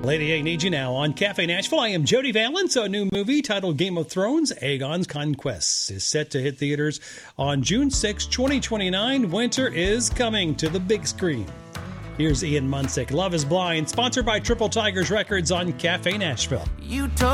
Lady A Need You Now on Cafe Nashville. I am Jody Valance. A new movie titled Game of Thrones, Aegon's Conquest is set to hit theaters on June 6, 2029. Winter is coming to the big screen. Here's Ian Munsick. Love is Blind, sponsored by Triple Tigers Records on Cafe Nashville. You